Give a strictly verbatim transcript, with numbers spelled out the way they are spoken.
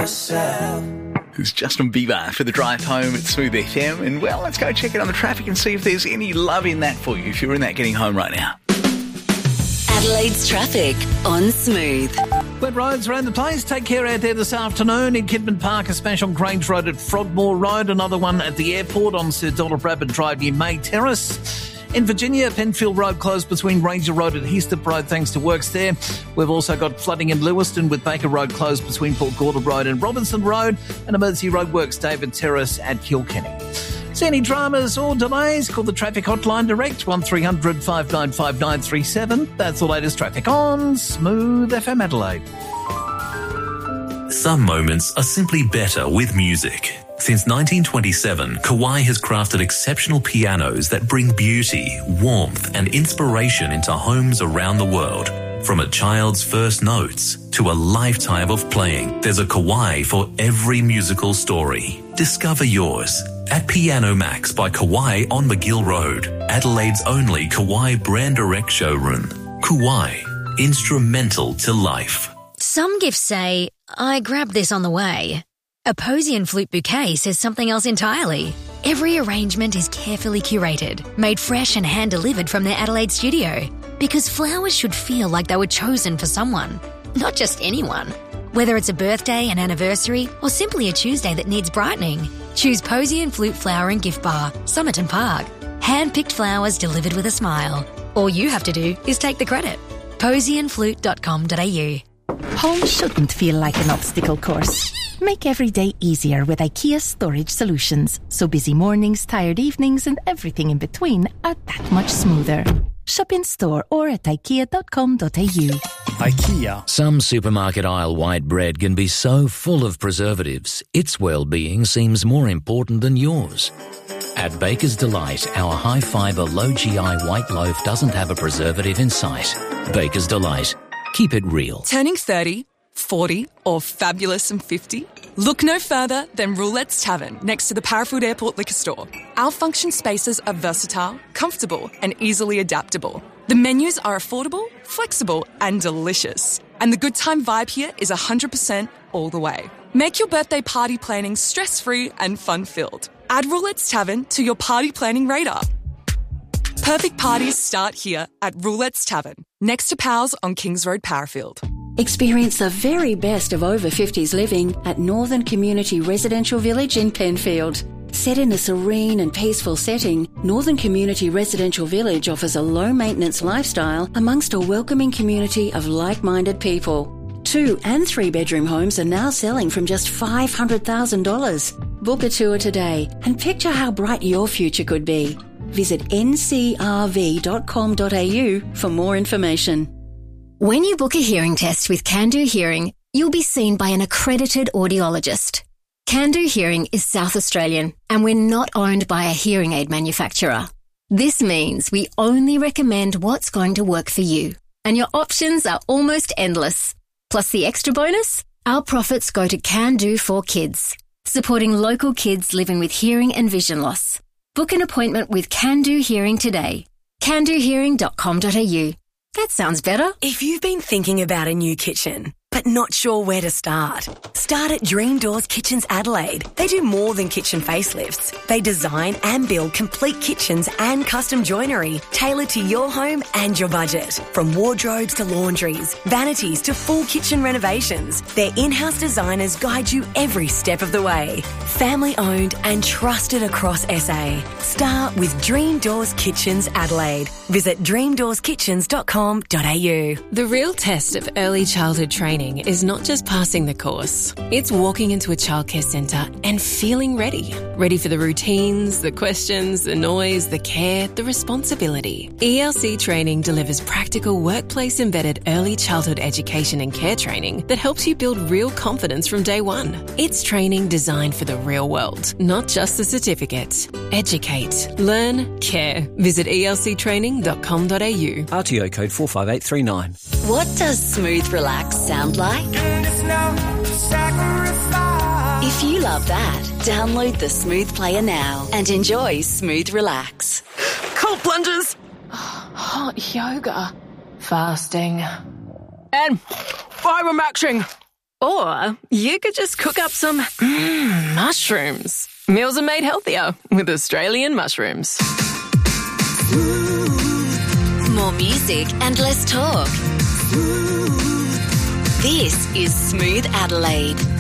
myself. It's Justin Bieber for the drive home at Smooth F M. And, well, let's go check it on the traffic and see if there's any love in that for you if you're in that getting home right now. Adelaide's traffic on Smooth. Wet roads around the place. Take care out there this afternoon. In Kidman Park, a smash on Grange Road at Frogmore Road. Another one at the airport on Sir Donald Bradford Drive near May Terrace. In Virginia, Penfield Road closed between Ranger Road and Heathcote Road thanks to works there. We've also got flooding in Lewiston with Baker Road closed between Port Gordon Road and Robinson Road, and emergency roadworks David Terrace at Kilkenny. See any dramas or delays? Call the traffic hotline direct, one three hundred five nine five nine three seven. That's the latest traffic on Smooth F M Adelaide. Some moments are simply better with music. Since nineteen twenty-seven, Kawai has crafted exceptional pianos that bring beauty, warmth and inspiration into homes around the world. From a child's first notes to a lifetime of playing, there's a Kawai for every musical story. Discover yours at Piano Max by Kawai on McGill Road, Adelaide's only Kawai brand direct showroom. Kawai, instrumental to life. Some gifts say, I grabbed this on the way. A Posy and Flute bouquet says something else entirely. Every arrangement is carefully curated, made fresh and hand-delivered from their Adelaide studio. Because flowers should feel like they were chosen for someone, not just anyone. Whether it's a birthday, an anniversary, or simply a Tuesday that needs brightening, choose Posy and Flute Flower and Gift Bar, Somerton Park. Hand-picked flowers delivered with a smile. All you have to do is take the credit. posy and flute dot com dot a u. Home shouldn't feel like an obstacle course. Make every day easier with IKEA Storage Solutions, so busy mornings, tired evenings and everything in between are that much smoother. Shop in store or at ikea dot com dot a u. IKEA. Some supermarket aisle white bread can be so full of preservatives, its well-being seems more important than yours. At Baker's Delight, our high-fibre, low-G I white loaf doesn't have a preservative in sight. Baker's Delight. Keep it real. Turning thirty, forty or fabulous and fifty? Look no further than Roulette's Tavern next to the Parafield Airport Liquor Store. Our function spaces are versatile, comfortable and easily adaptable. The menus are affordable, flexible and delicious. And the good time vibe here is one hundred percent all the way. Make your birthday party planning stress-free and fun-filled. Add Roulette's Tavern to your party planning radar. Perfect parties start here at Roulette's Tavern, next to Powell's on Kings Road, Parafield. Experience the very best of over fifties living at Northern Community Residential Village in Penfield. Set in a serene and peaceful setting, Northern Community Residential Village offers a low-maintenance lifestyle amongst a welcoming community of like-minded people. Two and three-bedroom homes are now selling from just five hundred thousand dollars. Book a tour today and picture how bright your future could be. Visit n c r v dot com dot a u for more information. When you book a hearing test with Can-Do Hearing, you'll be seen by an accredited audiologist. Can-Do Hearing is South Australian, and we're not owned by a hearing aid manufacturer. This means we only recommend what's going to work for you, and your options are almost endless. Plus the extra bonus, our profits go to Can-Do for Kids, supporting local kids living with hearing and vision loss. Book an appointment with Can-Do Hearing today. can do hearing dot com dot a u. That sounds better. If you've been thinking about a new kitchen, but not sure where to start, start at Dream Doors Kitchens Adelaide. They do more than kitchen facelifts. They design and build complete kitchens and custom joinery tailored to your home and your budget. From wardrobes to laundries, vanities to full kitchen renovations, their in-house designers guide you every step of the way. Family owned and trusted across S A. Start with Dream Doors Kitchens Adelaide. Visit dream doors kitchens dot com dot a u. The real test of early childhood training is not just passing the course. It's walking into a childcare centre and feeling ready. Ready for the routines, the questions, the noise, the care, the responsibility. E L C Training delivers practical workplace-embedded early childhood education and care training that helps you build real confidence from day one. It's training designed for the real world, not just the certificate. Educate, learn, care. Visit e l c training dot com dot a u. R T O code four five eight three nine. What does Smooth Relax sound like? If you love that, download the Smooth Player now and enjoy Smooth Relax. Cold plunges. Hot yoga. Fasting. And fibre maxing. Or you could just cook up some mm, mushrooms. Meals are made healthier with Australian mushrooms. More music and less talk. This is Smooth Adelaide.